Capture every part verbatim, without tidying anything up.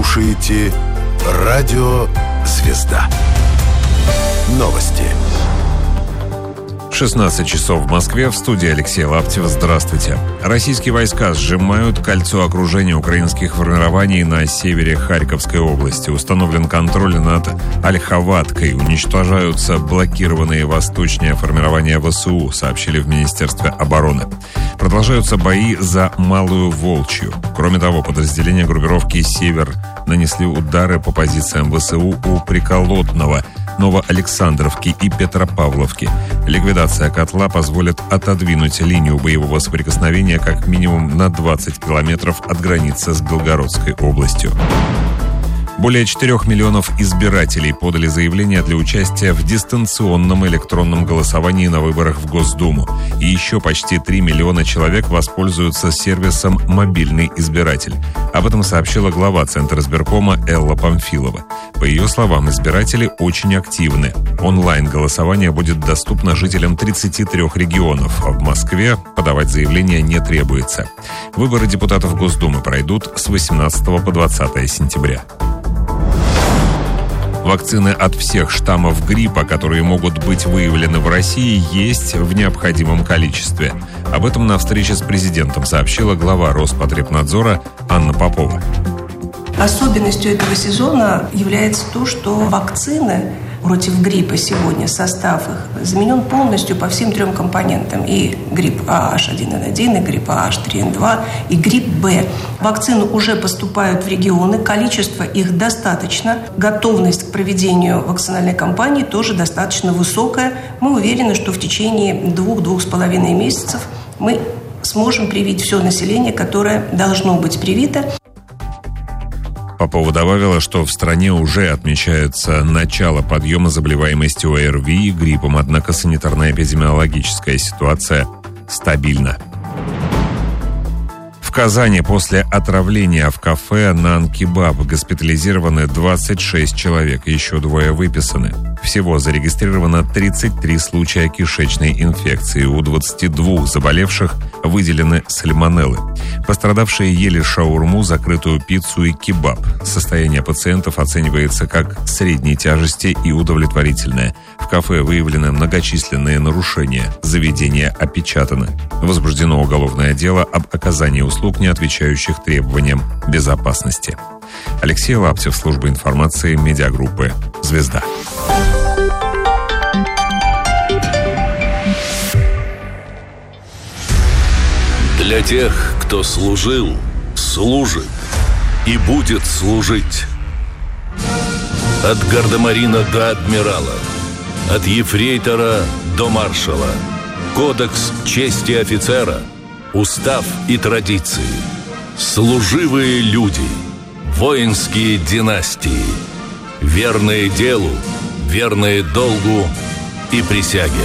слушаете Радио «Звезда». Новости. шестнадцать часов в Москве. В студии Алексей Лаптев. Здравствуйте. Российские войска сжимают кольцо окружения украинских формирований на севере Харьковской области. Установлен контроль над Ольховаткой. Уничтожаются блокированные восточные формирования ВСУ, сообщили в Министерстве обороны. Продолжаются бои за Малую Волчью. Кроме того, подразделения группировки «Север» нанесли удары по позициям ВСУ у Приколотного, Новоалександровки и Петропавловки. Ликвидация котла позволит отодвинуть линию боевого соприкосновения как минимум на двадцать километров от границы с Белгородской областью. Более четырех миллионов избирателей подали заявление для участия в дистанционном электронном голосовании на выборах в Госдуму. И еще почти три миллиона человек воспользуются сервисом «Мобильный избиратель». Об этом сообщила глава Центра избиркома Элла Памфилова. По ее словам, избиратели очень активны. Онлайн-голосование будет доступно жителям тридцати трёх регионов, а в Москве подавать заявление не требуется. Выборы депутатов Госдумы пройдут с восемнадцатого по двадцатое сентября. Вакцины от всех штаммов гриппа, которые могут быть выявлены в России, есть в необходимом количестве. Об этом на встрече с президентом сообщила глава Роспотребнадзора Анна Попова. Особенностью этого сезона является то, что вакцины против гриппа сегодня, состав их заменен полностью по всем трем компонентам. И грипп А Аш один эн один, и грипп А Аш три эн два, и грипп Б. Вакцины уже поступают в регионы, количество их достаточно, готовность к проведению вакцинальной кампании тоже достаточно высокая. Мы уверены, что в течение двух-двух с половиной месяцев мы сможем привить все население, которое должно быть привито. Попова добавила, что в стране уже отмечается начало подъема заболеваемости О Эр Ви и гриппом, однако санитарно-эпидемиологическая ситуация стабильна. В Казани после отравления в кафе «Нан-Кебаб» госпитализированы двадцать шесть человек, еще двое выписаны. Всего зарегистрировано тридцать три случая кишечной инфекции. У двадцати двух заболевших выделены сальмонеллы. Пострадавшие ели шаурму, закрытую пиццу и кебаб. Состояние пациентов оценивается как средней тяжести и удовлетворительное. В кафе выявлены многочисленные нарушения. Заведение опечатано. Возбуждено уголовное дело об оказании услуг, не отвечающих требованиям безопасности. Алексей Лаптев, служба информации, медиагруппы «Звезда». Для тех, кто служил, служит и будет служить. От гардемарина до адмирала, от ефрейтора до маршала. Кодекс чести офицера, устав и традиции. Служивые люди, воинские династии. Верные делу, верные долгу и присяге.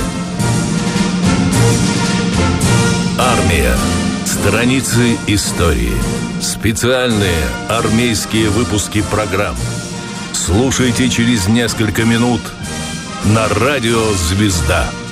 Армия. Страницы истории. Специальные армейские выпуски программ. Слушайте через несколько минут на радио «Звезда».